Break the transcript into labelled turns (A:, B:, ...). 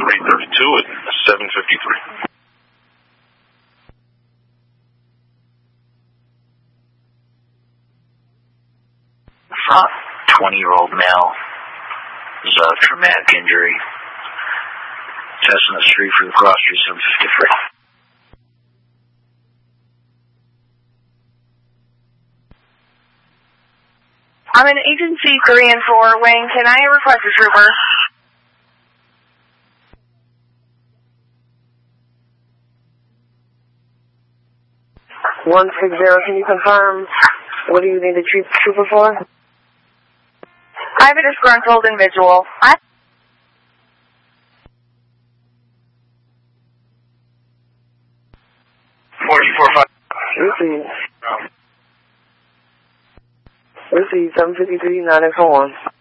A: 332 at 753.
B: 20-year-old male. There's a traumatic injury. Test on the street for the cross street 753.
C: I'm in agency 3 and 4 wing. Can I request a trooper?
D: Can you confirm what do you need a trooper for?
C: I have a disgruntled individual.
A: 44-5.
D: Receive 753 941.